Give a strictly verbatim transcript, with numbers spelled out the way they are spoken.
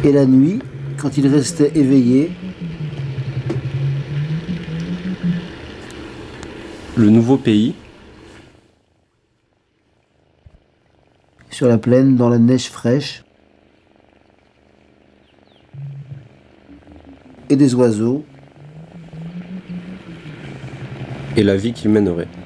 Et la nuit, quand il restait éveillé, le nouveau pays, sur la plaine, dans la neige fraîche, et des oiseaux, et la vie qu'il mènerait.